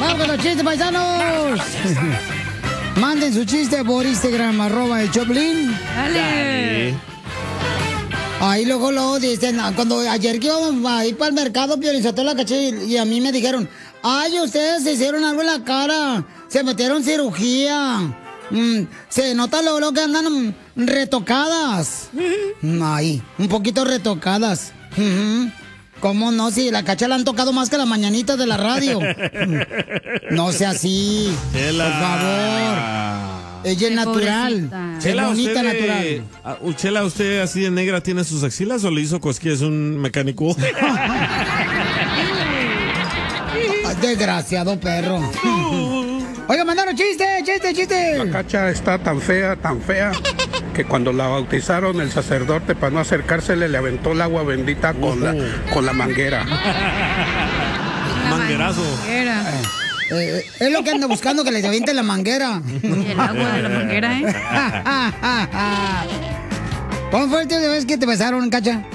¡Vamos con los chistes, paisanos! Manden su chiste por Instagram, @el Choplin. Dale. Ahí luego dicen, cuando ayer que íbamos a ir para el mercado, Piolizotelo, la caché, y a mí me dijeron, ay, ustedes se hicieron algo en la cara, se metieron cirugía, se nota luego que andan retocadas. Ay, un poquito retocadas. ¿Cómo no? Si la Cacha la han tocado más que la mañanita de la radio. No sea así, Chela. por favor. Ella es natural. Chela, bonita, usted, natural. Chela, ¿usted así de negra tiene sus axilas o le hizo cosquillas un mecánico? Desgraciado perro. Oiga, mandaron chiste. La Cacha está tan fea, que cuando la bautizaron el sacerdote, para no acercársele, le aventó el agua bendita con la manguera. Manguerazo. Es lo que ando buscando, que les aviente la manguera. El agua de la manguera, ¿eh? ¿Cómo fue el última vez que te besaron, Cacha?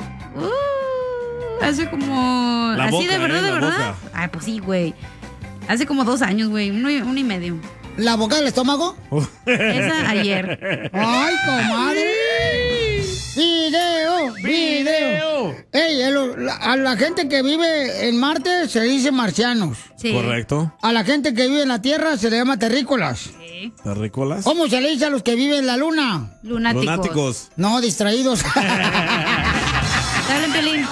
Hace como... La así boca, de verdad, la de verdad. boca. Ay, pues sí, güey. Hace como 2 años, güey. Uno y medio. ¿La boca del estómago? Esa ayer. ¡Ay, comadre! ¡Video! Ey, a la gente que vive en Marte se dice marcianos. Sí. Correcto. A la gente que vive en la Tierra se le llama terrícolas. Sí. ¿Terrícolas? ¿Cómo se le dice a los que viven en la Luna? Lunáticos. No, distraídos. Dale, Pelín.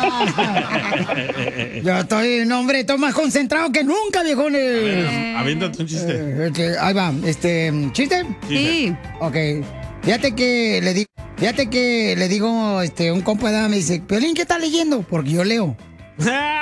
Yo estoy, no, hombre, estoy más concentrado que nunca, viejones. Aviéntate un chiste. Ahí va, ¿chiste? Sí. Ok. Fíjate que le digo, un compa me dice, Piolín, ¿qué estás leyendo? Porque yo leo.